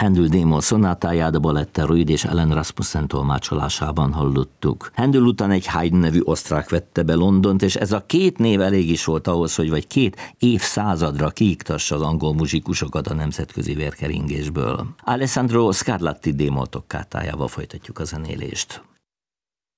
Handel démon szonátáját a Balette Rüd és Ellen Rasmussen tolmácsolásában hallottuk. Handel után egy Haydn nevű osztrák vette be Londont, és ez a két név elég is volt ahhoz, hogy vagy 2 évszázadra kiiktassa az angol muzsikusokat a nemzetközi vérkeringésből. Alessandro Scarlatti démon tokkátájával folytatjuk a zenélést.